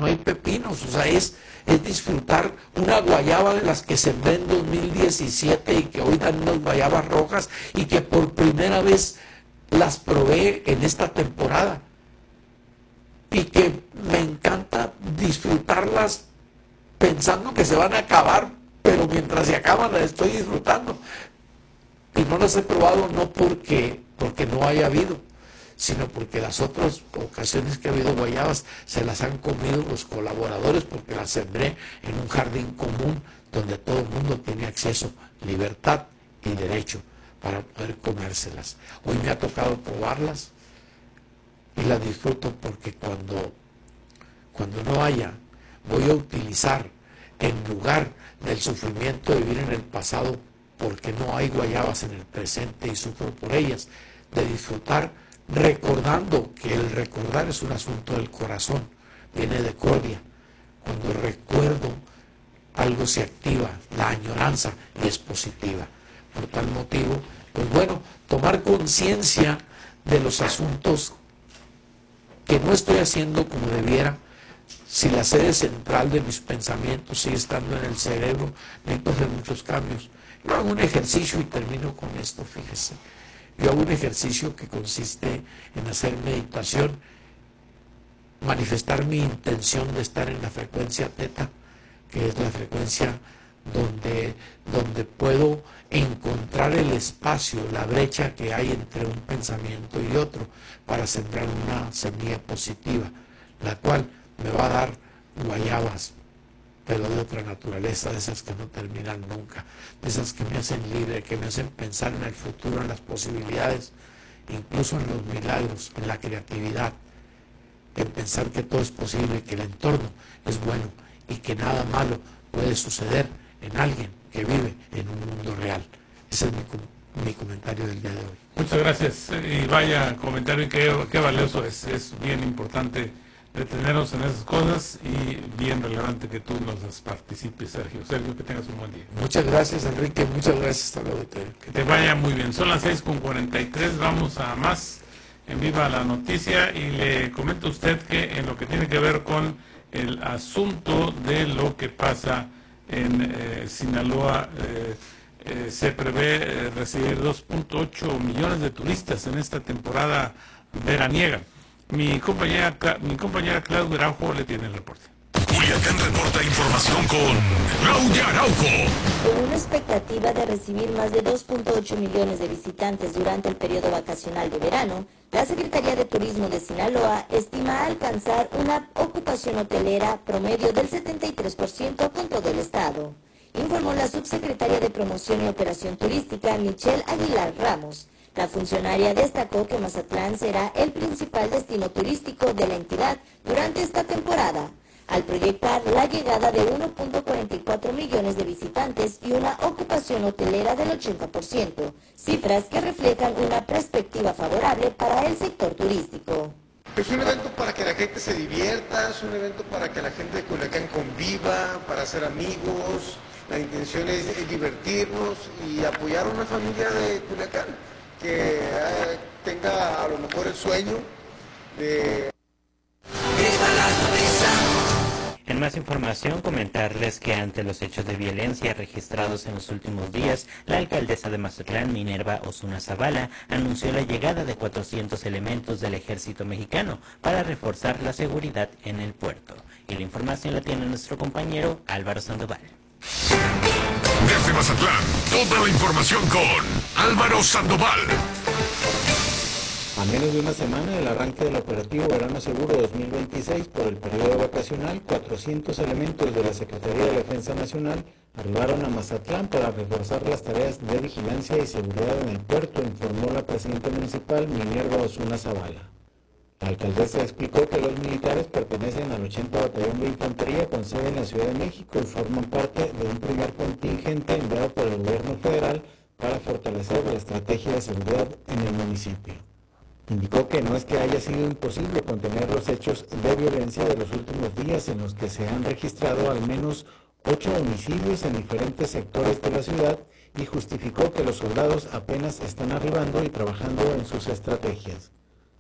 no hay pepinos, o sea, es disfrutar una guayaba de las que sembré en 2017 y que hoy dan unas guayabas rojas y que por primera vez las probé en esta temporada y que me encanta disfrutarlas pensando que se van a acabar, pero mientras se acaban las estoy disfrutando. Y no las he probado no porque no haya habido, sino porque las otras ocasiones que ha habido guayabas se las han comido los colaboradores, porque las sembré en un jardín común donde todo el mundo tiene acceso, libertad y derecho para poder comérselas. Hoy me ha tocado probarlas y las disfruto porque cuando no haya, voy a utilizar en lugar del sufrimiento de vivir en el pasado porque no hay guayabas en el presente y sufro por ellas, de disfrutar recordando que el recordar es un asunto del corazón, viene de cordia. Cuando recuerdo, algo se activa, la añoranza, y es positiva. Por tal motivo, pues bueno, tomar conciencia de los asuntos que no estoy haciendo como debiera. Si la sede central de mis pensamientos sigue estando en el cerebro, necesito hacer muchos cambios. Yo hago un ejercicio y termino con esto, fíjese. Yo hago un ejercicio que consiste en hacer meditación, manifestar mi intención de estar en la frecuencia teta, que es la frecuencia donde puedo encontrar el espacio, la brecha que hay entre un pensamiento y otro, para sembrar una semilla positiva, la cual me va a dar guayabas, pero de otra naturaleza, de esas que no terminan nunca, de esas que me hacen libre, que me hacen pensar en el futuro, en las posibilidades, incluso en los milagros, en la creatividad, en pensar que todo es posible, que el entorno es bueno y que nada malo puede suceder en alguien que vive en un mundo real. Ese es mi comentario del día de hoy. Muchas gracias, y vaya comentario, y qué valioso es bien importante detenernos en esas cosas y bien relevante que tú nos participes, Sergio. Sergio, que tengas un buen día. Muchas gracias, Enrique, muchas gracias al auditorio. Que te vaya muy bien. Son las 6:43, vamos a más en Viva la Noticia, y le comento a usted que en lo que tiene que ver con el asunto de lo que pasa en Sinaloa, se prevé recibir 2.8 millones de turistas en esta temporada veraniega. Mi compañera Claudia Araujo le tiene el reporte. Culiacán reporta información con Claudia Araujo. Con una expectativa de recibir más de 2.8 millones de visitantes durante el periodo vacacional de verano, la Secretaría de Turismo de Sinaloa estima alcanzar una ocupación hotelera promedio del 73% con todo el estado, informó la subsecretaria de Promoción y Operación Turística, Michelle Aguilar Ramos. La funcionaria destacó que Mazatlán será el principal destino turístico de la entidad durante esta temporada, al proyectar la llegada de 1.44 millones de visitantes y una ocupación hotelera del 80%, cifras que reflejan una perspectiva favorable para el sector turístico. Es un evento para que la gente se divierta, es un evento para que la gente de Culiacán conviva, para hacer amigos. La intención es divertirnos y apoyar a una familia de Culiacán que tenga a lo mejor el sueño de... En más información, comentarles que ante los hechos de violencia registrados en los últimos días, la alcaldesa de Mazatlán, Minerva Osuna Zavala, anunció la llegada de 400 elementos del ejército mexicano para reforzar la seguridad en el puerto. Y la información la tiene nuestro compañero Álvaro Sandoval. Desde Mazatlán, toda la información con Álvaro Sandoval. A menos de una semana del arranque del operativo Verano Seguro 2026 por el periodo vacacional, 400 elementos de la Secretaría de Defensa Nacional arribaron a Mazatlán para reforzar las tareas de vigilancia y seguridad en el puerto, informó la presidenta municipal Minerva Osuna Zavala. La alcaldesa explicó que los militares pertenecen al 80 Batallón de Infantería con sede en la Ciudad de México y forman parte de un primer contingente enviado por el gobierno federal para fortalecer la estrategia de seguridad en el municipio. Indicó que no es que haya sido imposible contener los hechos de violencia de los últimos días, en los que se han registrado al menos 8 homicidios en diferentes sectores de la ciudad, y justificó que los soldados apenas están arribando y trabajando en sus estrategias.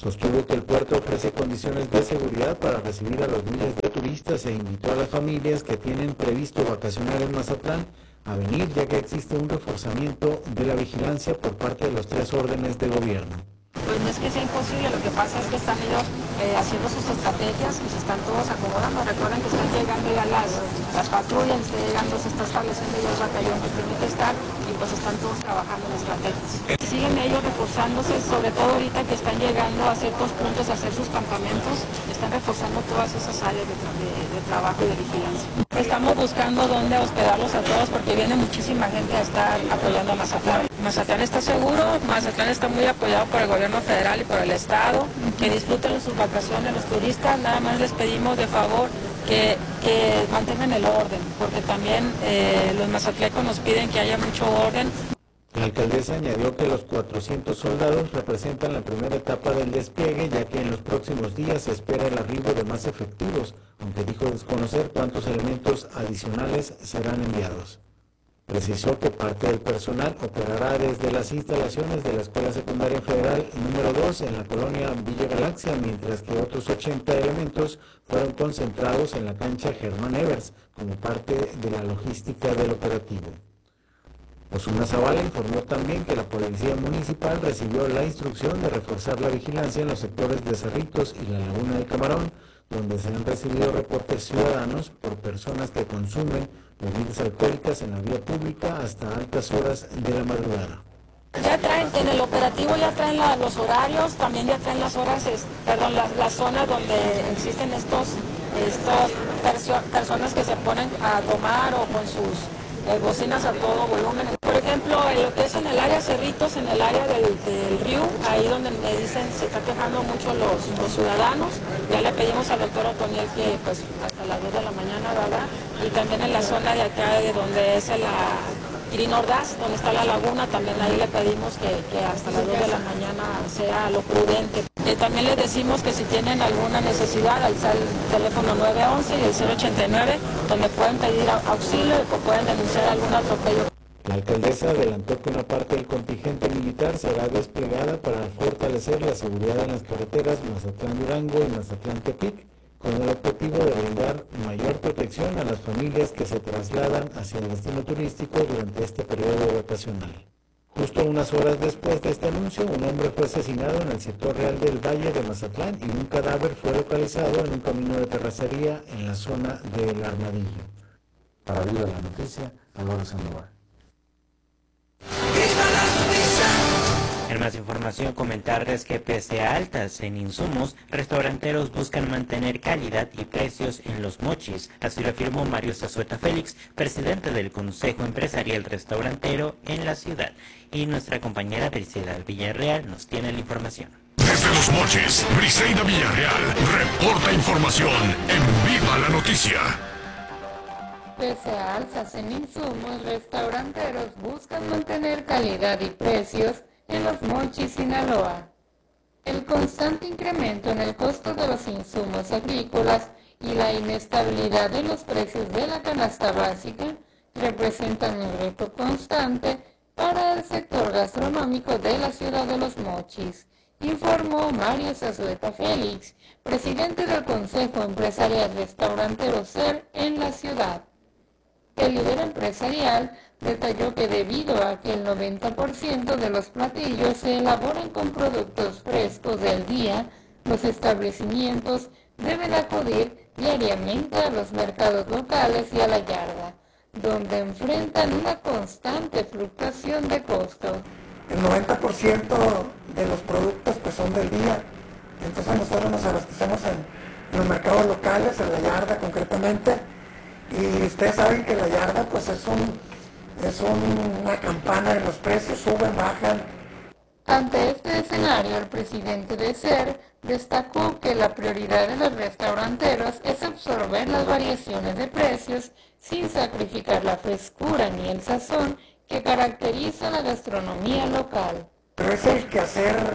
Sostuvo que el puerto ofrece condiciones de seguridad para recibir a los miles de turistas e invitó a las familias que tienen previsto vacacionar en Mazatlán a venir, ya que existe un reforzamiento de la vigilancia por parte de los 3 órdenes de gobierno. Pues no es que sea imposible, lo que pasa es que están ellos haciendo sus estrategias y se están todos acomodando. Recuerden que están llegando ya las patrullas, está llegando, se está estableciendo ya el batallón que tiene que estar y pues están todos trabajando en estrategias. Siguen ellos reforzándose, sobre todo ahorita que están llegando a ciertos puntos a hacer sus campamentos, están reforzando todas esas áreas de trabajo y de vigilancia. Estamos buscando dónde hospedarlos a todos porque viene muchísima gente a estar apoyando a Mazatlán. Mazatlán está seguro, Mazatlán está muy apoyado por el gobierno federal y por el estado, que disfruten sus vacaciones los turistas, nada más les pedimos de favor que mantengan el orden, porque también los mazatlecos nos piden que haya mucho orden. La alcaldesa añadió que los 400 soldados representan la primera etapa del despliegue, ya que en los próximos días se espera el arribo de más efectivos, aunque dijo desconocer cuántos elementos adicionales serán enviados. Precisó que parte del personal operará desde las instalaciones de la Escuela Secundaria Federal número 2 en la colonia Villa Galaxia, mientras que otros 80 elementos fueron concentrados en la cancha Germán Evers como parte de la logística del operativo. Osuna Zavala informó también que la Policía Municipal recibió la instrucción de reforzar la vigilancia en los sectores de Cerritos y la Laguna del Camarón, donde se han recibido reportes ciudadanos por personas que consumen bebidas alcohólicas en la vía pública hasta altas horas de la madrugada. Ya traen, en el operativo ya traen los horarios, también ya traen las horas, las zonas donde existen estas personas que se ponen a tomar o con sus bocinas a todo volumen. Por ejemplo, en lo que es en el área Cerritos, en el área del río, ahí donde me dicen se está quejando mucho los ciudadanos, ya le pedimos al doctor Otoniel que pues hasta las 2 de la mañana, ¿verdad? Y también en la zona de acá de donde es la Quirino Ordaz, donde está la laguna, también ahí le pedimos que hasta las 2 de la mañana sea lo prudente. También les decimos que si tienen alguna necesidad, al teléfono 911 y el 089, donde pueden pedir auxilio y pueden denunciar algún atropello. La alcaldesa adelantó que una parte del contingente militar será desplegada para fortalecer la seguridad en las carreteras Mazatlán-Durango y Mazatlán-Tepic, con el objetivo de brindar mayor protección a las familias que se trasladan hacia el destino turístico durante este periodo vacacional. Justo unas horas después de este anuncio, un hombre fue asesinado en el sector real del Valle de Mazatlán y un cadáver fue localizado en un camino de terracería en la zona del Armadillo. Para Viva la Noticia, Álvaro Sandoval. En más información, comentarles que pese a altas en insumos, restauranteros buscan mantener calidad y precios en los mochis. Así lo afirmó Mario Zazueta Félix, presidente del Consejo Empresarial Restaurantero en la ciudad. Y nuestra compañera Briseida Villarreal nos tiene la información. Desde Los Mochis, Briseida Villarreal reporta información en Viva la Noticia. Pese a alzas en insumos, restauranteros buscan mantener calidad y precios en Los Mochis, Sinaloa. El constante incremento en el costo de los insumos agrícolas y la inestabilidad de los precios de la canasta básica representan un reto constante para el sector gastronómico de la ciudad de Los Mochis, informó Mario Zazueta Félix, presidente del Consejo Empresarial Restaurantero SER en la ciudad. El líder empresarial detalló que debido a que el 90% de los platillos se elaboran con productos frescos del día, los establecimientos deben acudir diariamente a los mercados locales y a la yarda, donde enfrentan una constante fluctuación de costos. El 90% de los productos pues son del día, entonces nosotros nos abastecemos en los mercados locales, en la yarda concretamente, y ustedes saben que la yarda pues es una campana de los precios, suben, bajan. Ante este escenario, el presidente de SER destacó que la prioridad de los restauranteros es absorber las variaciones de precios sin sacrificar la frescura ni el sazón que caracteriza la gastronomía local. Pero es el quehacer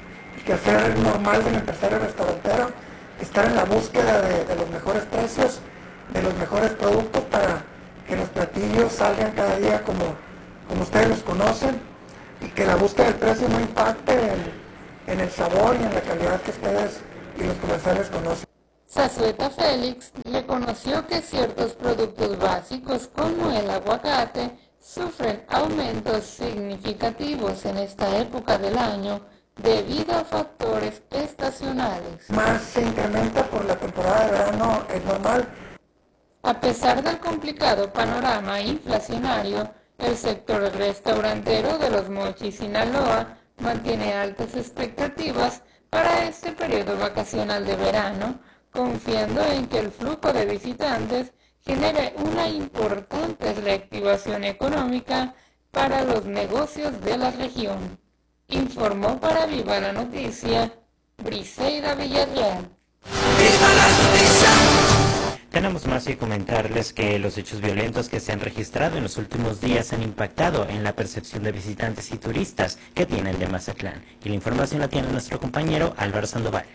normal del empresario restaurantero, estar en la búsqueda de los mejores precios, de los mejores productos para que los platillos salgan cada día como ustedes los conocen y que la búsqueda del precio no impacte en el sabor y en la calidad que ustedes y los comerciales conocen. Zazueta Félix reconoció que ciertos productos básicos como el aguacate sufren aumentos significativos en esta época del año debido a factores estacionales. Más se incrementa por la temporada de verano, es normal. A pesar del complicado panorama inflacionario, el sector restaurantero de Los Mochis, Sinaloa, mantiene altas expectativas para este periodo vacacional de verano, confiando en que el flujo de visitantes genere una importante reactivación económica para los negocios de la región. Informó para Viva la Noticia, Briseida Villarreal. ¡Viva la Noticia! Tenemos más que comentarles que los hechos violentos que se han registrado en los últimos días han impactado en la percepción de visitantes y turistas que tienen de Mazatlán. Y la información la tiene nuestro compañero Álvaro Sandoval.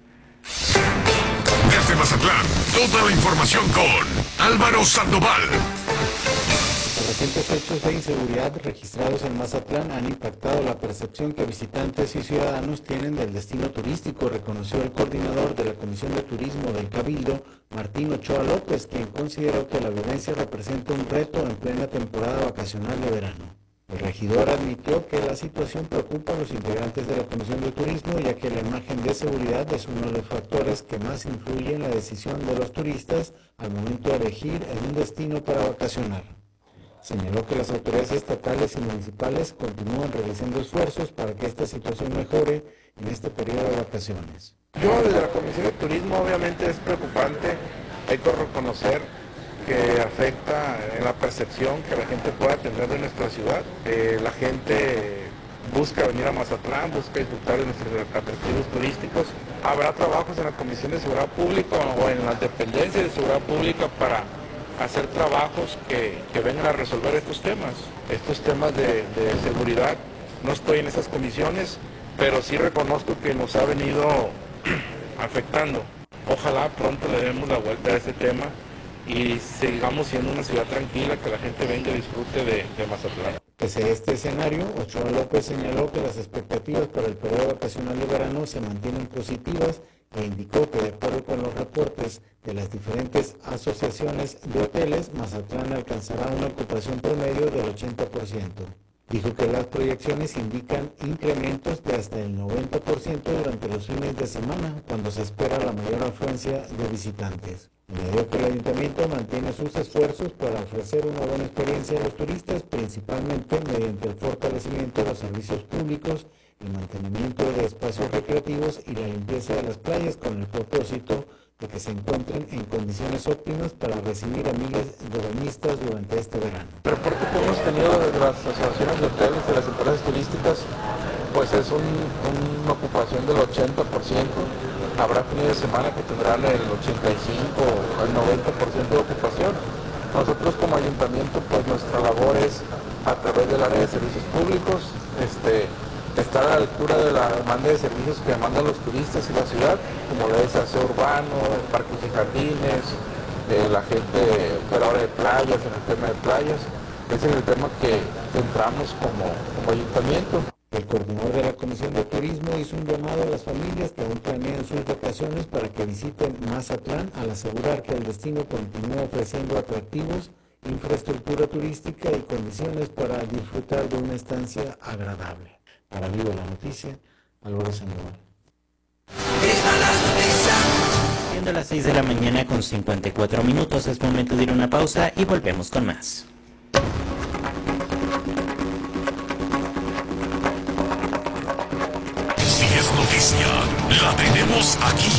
Desde Mazatlán, toda la información con Álvaro Sandoval. Los recientes hechos de inseguridad registrados en Mazatlán han impactado la percepción que visitantes y ciudadanos tienen del destino turístico, reconoció el coordinador de la Comisión de Turismo del Cabildo, Martín Ochoa López, quien consideró que la violencia representa un reto en plena temporada vacacional de verano. El regidor admitió que la situación preocupa a los integrantes de la Comisión de Turismo, ya que la imagen de seguridad es uno de los factores que más influye en la decisión de los turistas al momento de elegir un destino para vacacionar. Señaló que las autoridades estatales y municipales continúan realizando esfuerzos para que esta situación mejore en este periodo de vacaciones. Yo desde la Comisión de Turismo obviamente es preocupante, hay que reconocer que afecta en la percepción que la gente pueda tener de nuestra ciudad. La gente busca venir a Mazatlán, busca disfrutar de nuestros atractivos turísticos. Habrá trabajos en la Comisión de Seguridad Pública o en las dependencias de Seguridad Pública para hacer trabajos que vengan a resolver estos temas de seguridad. No estoy en esas comisiones, pero sí reconozco que nos ha venido afectando. Ojalá pronto le demos la vuelta a este tema y sigamos siendo una ciudad tranquila, que la gente venga y disfrute de Mazatlán. Pese a este escenario, Ochoa López señaló que las expectativas para el periodo vacacional de verano se mantienen positivas e indicó que de acuerdo con los reportes de las diferentes asociaciones de hoteles, Mazatlán alcanzará una ocupación promedio del 80%. Dijo que las proyecciones indican incrementos de hasta el 90% durante los fines de semana, cuando se espera la mayor afluencia de visitantes. Añadió que el ayuntamiento mantiene sus esfuerzos para ofrecer una buena experiencia a los turistas, principalmente mediante el fortalecimiento de los servicios públicos, el mantenimiento de espacios recreativos y la limpieza de las playas, con el propósito de que se encuentren en condiciones óptimas para recibir a miles de bañistas durante este verano. El reporte que hemos tenido de las asociaciones de hoteles, de las empresas turísticas, pues es una ocupación del 80%. Habrá fines de semana que tendrán el 85 o el 90% de ocupación. Nosotros como ayuntamiento, pues nuestra labor es, a través del área de servicios públicos, estar a la altura de la demanda de servicios que demandan los turistas y la ciudad, como debe ser aseo urbano, parques y jardines, la gente operadora de playas, en el tema de playas. Ese es el tema que centramos como ayuntamiento. El coordinador de la Comisión de Turismo hizo un llamado a las familias que aún planean sus vacaciones para que visiten Mazatlán, al asegurar que el destino continúa ofreciendo atractivos, infraestructura turística y condiciones para disfrutar de una estancia agradable. Para Viva la Noticia, Álvaro Sandoval. Siendo las 6 de la mañana con 54 minutos, es momento de ir a una pausa y volvemos con más. Si es noticia, la tenemos aquí.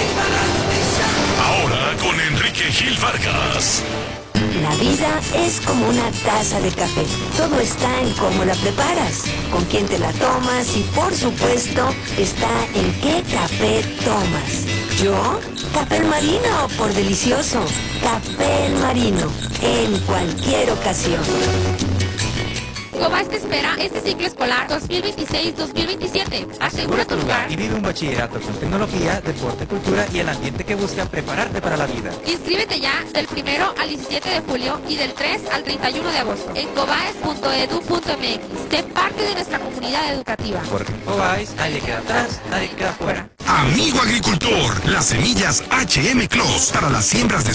Ahora con Enrique Gil Vargas. La vida es como una taza de café. Todo está en cómo la preparas, con quién te la tomas y, por supuesto, está en qué café tomas. ¿Yo? Café El Marino, por delicioso. Café El Marino, en cualquier ocasión. Cobás te espera este ciclo escolar 2026-2027. Asegura tu lugar y vive un bachillerato con tecnología, deporte, cultura y el ambiente que busca prepararte para la vida. Inscríbete ya del 1 al 17 de julio y del 3 al 31 de agosto en cobaes.edu.mx. Sé parte de nuestra comunidad educativa. Porque en Cobáis nadie queda atrás, nadie queda fuera. Amigo agricultor, las semillas HM Clos para las siembras de